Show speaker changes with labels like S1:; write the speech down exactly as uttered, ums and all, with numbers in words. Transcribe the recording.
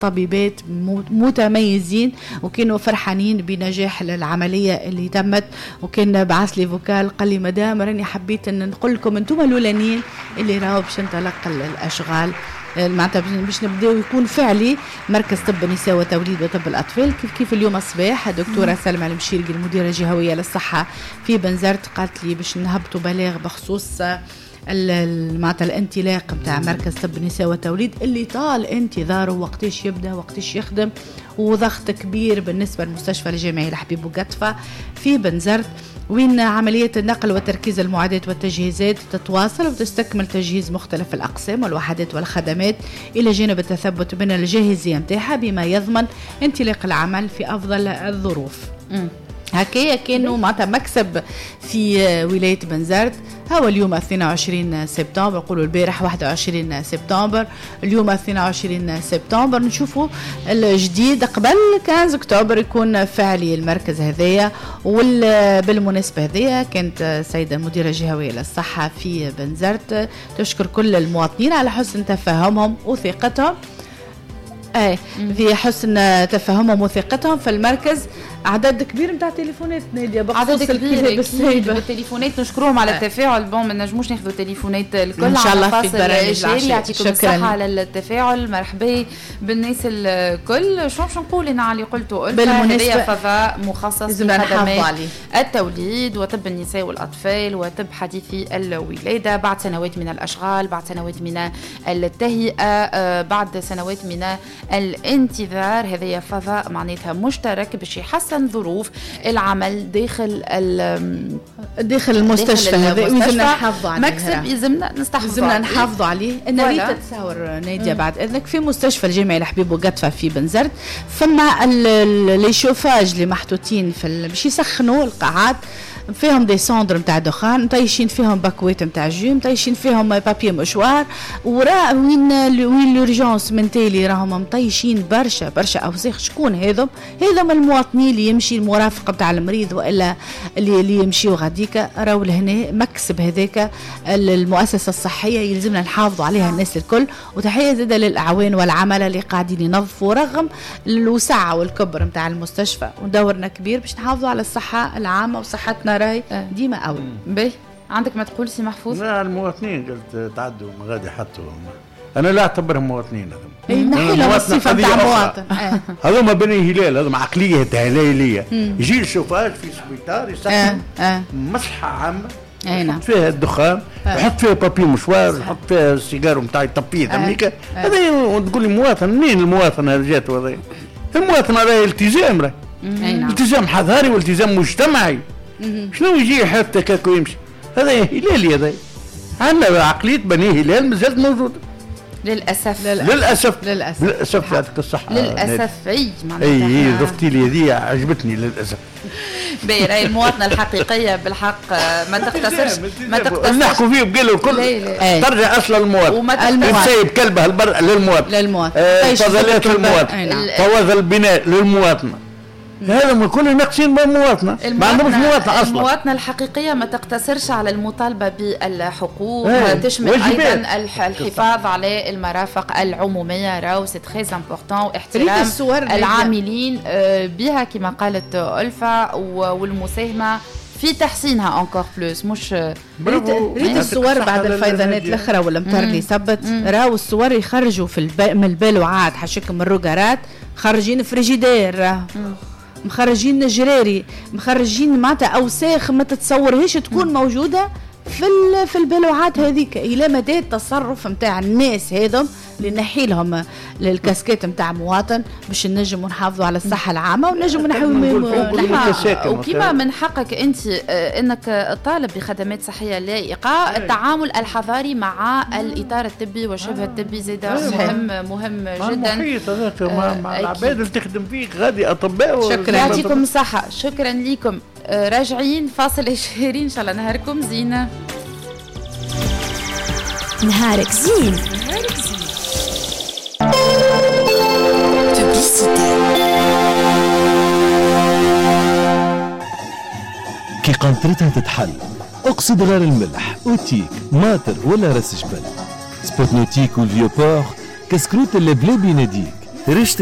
S1: طبيبات متميزين وكانوا فرحانين بنجاح العملية اللي تمت. وكان بعث لي فوكال قال لي مدام راني حبيت ان نقول لكم انتم الاولانيين اللي راهو باش نتلقى الاشغال معناتها باش نبداو يكون فعلي مركز طب النساء وتوليد وطب الاطفال. كيف كيف اليوم الصباح الدكتوره سلمى المشيرقي المديره الجهويه للصحه في بنزرت قالت لي باش نهبطوا بلاغ بخصوص معناتها الانطلاق بتاع مركز طب النساء والتوليد اللي طال انتظاره وقتاش يبدا وقتاش يخدم، وضغط كبير بالنسبه للمستشفى الجامعي الحبيب بوقطفه في بنزرت، وين عملية النقل وتركيز المعدات والتجهيزات تتواصل وتستكمل تجهيز مختلف الأقسام والوحدات والخدمات إلى جانب التثبت من الجاهزية متاعها بما يضمن انطلاق العمل في أفضل الظروف. هكايا كانوا معناتها مكسب في ولاية بنزرت. هو اليوم اثنين وعشرين سبتمبر، نقولوا البارح واحد وعشرين سبتمبر، اليوم اثنين وعشرين سبتمبر نشوفوا الجديد. قبل خمسة أكتوبر يكون فعلي المركز هذايا. وبالمناسبة هذايا كانت السيدة المديرة الجهوية للصحة في بنزرت تشكر كل المواطنين على حسن تفاهمهم وثقتهم اي في حسن تفاهمهم وثقتهم في المركز. عدد كبير نتاع تليفونات ناديه
S2: عدد كبير بالتليفونات نشكرهم على التفاعل. بون ما نجموش ناخذوا تليفونات الكل
S1: ان شاء الله في
S2: البرامج. يعطيكم الصحه على التفاعل، مرحبا بالناس الكل. شو باش نقول انا على اللي قلته؟
S1: بالمناسبه
S2: فضاء مخصص لخدمات التوليد وطب النساء والاطفال وطب حديثي الولاده بعد سنوات من الاشغال، بعد سنوات من التهيئه، بعد سنوات من الانتظار. هذه فضاء معناتها مشترك باش يحسن ظروف العمل داخل
S1: داخل المستشفى هذا، ويلزمنا نحافظوا عليه.
S2: مكسب يلزمنا نستحفظوا
S1: يلزمنا نحافظوا عليه. انا ريت تصور ناديه بعد اذنك في مستشفى الجامعي الحبيب بوقطفه في بنزرت فما لي شوفاج اللي محطوطين في باش يسخنوا القاعات فيهم دي سوندر نتاع دخان، مطيشين فيهم باكويت نتاع جو، مطيشين فيهم بابي مشوار، ورا وين وين لورجونس من تالي راهم مطيشين برشا برشا اوساخ. شكون هذم؟ هذم المواطنين اللي يمشي المرافق نتاع المريض والا اللي اللي يمشيو غاديكا راهو لهنا مكسب هذاك المؤسسه الصحيه يلزمنا نحافظوا عليها الناس الكل. وتحيه زاده للاعوان والعمله اللي قاعدين ينظفوا رغم الوسعه والكبر نتاع المستشفى، ودورنا كبير باش نحافظوا على الصحه العامه وصحتنا راهي ديما أول.
S2: باهي عندك ما تقول سي محفوظ؟
S3: لا المواطنين قلت تعدوا غادي حطوا، انا لا اعتبرهم مواطنين.
S1: اي نحي لهم الصفه تاع مواطن.
S3: هذوما بني هلال، هذوما عقليه هلاليه. يجي الشوفاج في سبيطار يسخن مصلحه عامه يحط فيها الدخان، يحط فيها بابي مشوار، يحط فيها السيجار نتاع يطفيه امريكا. هذا وتقول لي مواطن منين؟ المواطن هذا جاته هذا المواطن راهي التزام، راهي التزام حضاري والتزام مجتمعي. شنو يجي حتى كاكو يمشي؟ هذا هلالي، هذا عندنا عقليه بني هلال مازالت موجوده
S2: للاسف.
S3: للاسف للاسف للاسف يعطيك الصحه.
S2: للاسف اي معناتها
S3: اي ضفتي لي هذه عجبتني للاسف.
S2: باهي راهي المواطنه الحقيقيه بالحق ما تقتصرش ما تقتصرش
S3: نحكوا فيه بقلوا الكل ترجع اصل المواطن. المسيب كلبه البر للمواطن،
S1: للمواطن
S3: فضلات للمواطن، فوضى البناء للمواطن. هذا ما كنا ناقصين بالمواطنة، ما عندهمش مواطنة أصلا.
S2: المواطنة الحقيقية ما تقتصرش على المطالبة بالحقوق، ايه تشمل أيضا الحفاظ على المرافق العمومية. راهو سي تري امبورطون، واحترام العاملين بها كما قالت ألفا، والمساهمة في تحسينها انكور بلوس. مش
S1: ريت الصور بعد الفيضانات الاخرى والامطار اللي صبت، راهو الصور يخرجوا في الب... من البالوعات حشك من الرقارات، خارجين فريجيدير، راهو مخرجين جراري، مخرجين معناتها اوساخ ما تتصورهاش تكون موجوده في في البلوعات هذيك. الى مدى التصرف نتاع الناس هذم اللي نحي لهم الكاسكيت نتاع مواطن باش نجموا نحافظوا على الصحه العامه ونجموا نحيوا.
S2: وكما من حقك انت انك طالب بخدمات صحيه لائقه، التعامل الحضاري مع الاطار الطبي والشبه الطبي زاد مهم مهم جدا.
S3: المحيط هذاك مع العباد اللي تخدم فيك غادي اطباء.
S2: شكرا يعطيكم الصحه، شكرا لكم. راجعين فاصل إشهاري إن شاء الله. نهاركم زينة.
S4: نهارك زين. نهارك زين.
S5: كي قنطرتها تتحل اقصد غير الملح، اوتيك، ماتر ولا راس جبل، سبوتنوتيك والفيوبور، كسكروت اللي بلا بيناديك، ريشة